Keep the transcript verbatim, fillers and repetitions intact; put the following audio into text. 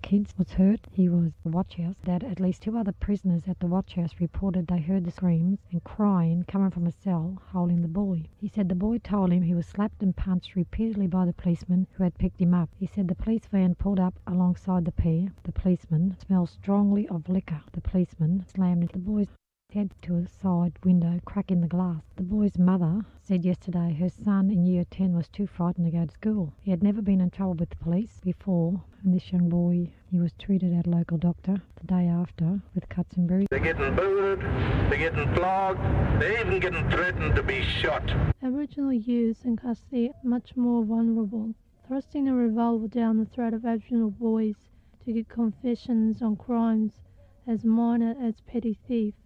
kids was hurt. He was at the watch house. That at least two other prisoners at the watch house reported they heard the screams and crying coming from a cell holding the boy. He said the boy told him he was slapped and punched repeatedly by the policeman who had picked him up. He said the police van pulled up alongside the pair. The policeman smelled strongly of liquor. The policeman slammed into the boy's head to a side window, cracking the glass. The boy's mother said yesterday her son in year ten was too frightened to go to school. He had never been in trouble with the police before, and this young boy, he was treated at a local doctor the day after with cuts and bruises. They're getting booted, they're getting flogged, they're even getting threatened to be shot. Aboriginal youths in custody are much more vulnerable. Thrusting a revolver down the throat of Aboriginal boys to get confessions on crimes as minor as petty thief